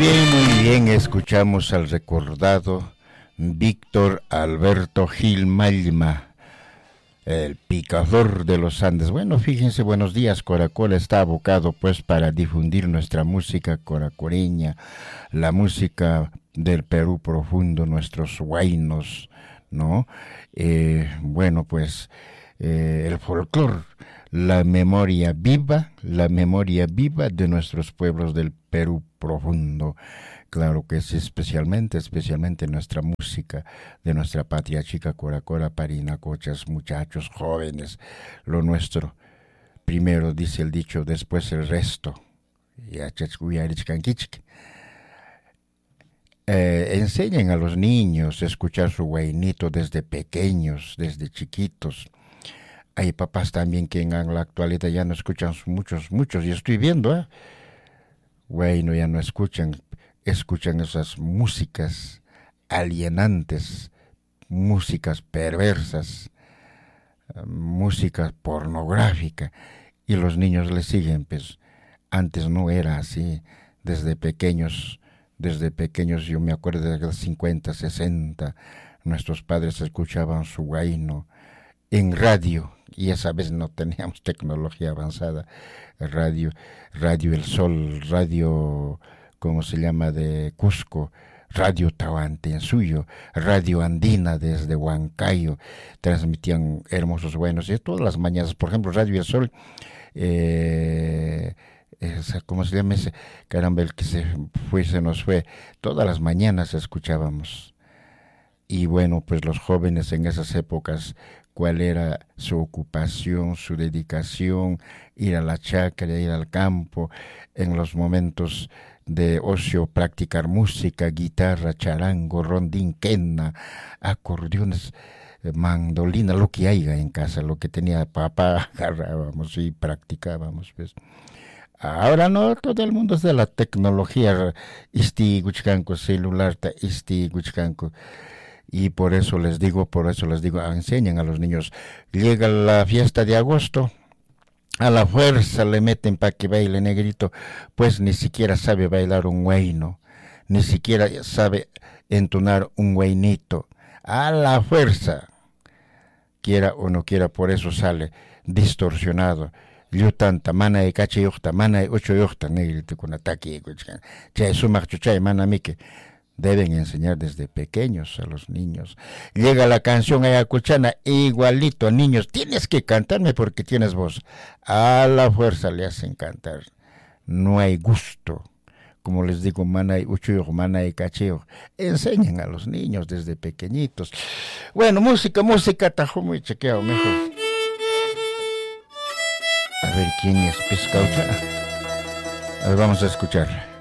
muy bien, escuchamos al recordado Víctor Alberto Gil Malma, el picador de los Andes. Bueno, fíjense, buenos días, Coracora está abocado pues para difundir nuestra música coracoreña, la música del Perú profundo, nuestros huaynos, ¿no? Bueno, pues el folclore, la memoria viva de nuestros pueblos del Perú profundo. Claro que sí, especialmente nuestra música de nuestra patria chica Coracora, Parinacochas, muchachos jóvenes, lo nuestro. Primero dice el dicho, después el resto. Enseñen a los niños a escuchar su guainito desde pequeños, desde chiquitos. Hay papás también que en la actualidad ya no escuchan muchos, y estoy viendo, bueno, ya no escuchan esas músicas alienantes, músicas perversas, música pornográfica, y los niños le siguen, pues antes no era así, desde pequeños yo me acuerdo de los 50, 60, nuestros padres escuchaban su guayno en radio, y esa vez no teníamos tecnología avanzada, radio El Sol, radio, ¿cómo se llama?, de Cusco, Radio Tahuantinsuyo, Radio Andina desde Huancayo, transmitían hermosos buenos, y todas las mañanas, por ejemplo, Radio El Sol, ¿cómo se llama ese? Caramba, el que se nos fue, todas las mañanas escuchábamos. Y bueno, pues los jóvenes en esas épocas, cuál era su ocupación, su dedicación, ir a la chacra, ir al campo, en los momentos de ocio, practicar música, guitarra, charango, rondín, quena, acordeones, mandolina, lo que haya en casa, lo que tenía papá, agarrábamos y practicábamos, pues. Ahora no, todo el mundo es de la tecnología, celular, y por eso les digo, enseñen a los niños. Llega la fiesta de agosto, a la fuerza le meten para que baile negrito, pues ni siquiera sabe bailar un huayno, ni siquiera sabe entonar un huaynito, a la fuerza, quiera o no quiera, por eso sale distorsionado. Yutanta, mana de cache yukta, mana de ocho yukta, negrito con ataque, chay sumak chuchay, mana mique. Deben enseñar desde pequeños a los niños. Llega la canción ayacuchana, igualito, niños, tienes que cantarme porque tienes voz. A la fuerza le hacen cantar. No hay gusto. Como les digo, mana y uchuyog, mana y cacheo. Enseñen a los niños desde pequeñitos. Bueno, música, tajo muy chequeado, mejor. A ver quién es Pescaucha. A ver, vamos a escuchar.